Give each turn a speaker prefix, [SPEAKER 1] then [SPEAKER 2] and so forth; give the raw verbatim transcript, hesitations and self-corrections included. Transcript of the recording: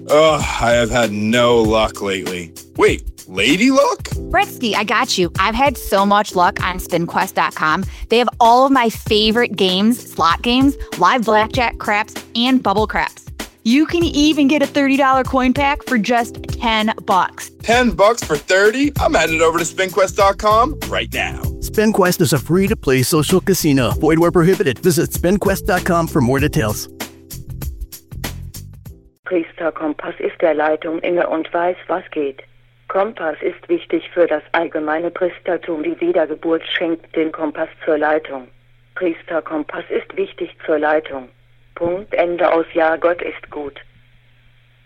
[SPEAKER 1] Ugh, I have had no luck lately. Wait, lady luck?
[SPEAKER 2] Britsky, I got you. I've had so much luck on spin quest dot com. They have all of my favorite games, slot games, live blackjack, craps, and bubble craps. You can even get a thirty dollars coin pack for just ten bucks.
[SPEAKER 1] ten bucks for thirty? I'm headed over to spin quest dot com right now.
[SPEAKER 3] SpinQuest is a free-to-play social casino. Void where prohibited. Visit spin quest dot com for more details.
[SPEAKER 4] Priester Kompass ist der Leitung inne und weiß, was geht. Kompass ist wichtig für das allgemeine Priestertum. Die Wiedergeburt schenkt den Kompass zur Leitung. Priester Kompass ist wichtig zur Leitung. Punkt, Ende aus. Ja, Gott ist gut.